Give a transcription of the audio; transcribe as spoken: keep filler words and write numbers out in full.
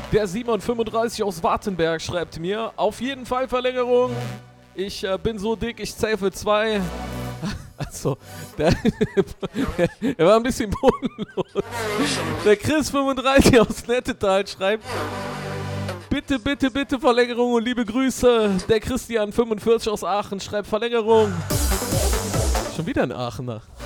Der Simon fünfunddreißig aus Wartenberg schreibt mir, auf jeden Fall Verlängerung. Ich äh, bin so dick, ich zähle für zwei. Achso, der, der war ein bisschen bodenlos. Der Chris fünfunddreißig aus Nettetal schreibt, bitte, bitte, bitte Verlängerung und liebe Grüße. Der Christian fünfundvierzig aus Aachen schreibt Verlängerung. Schon wieder ein Aachener.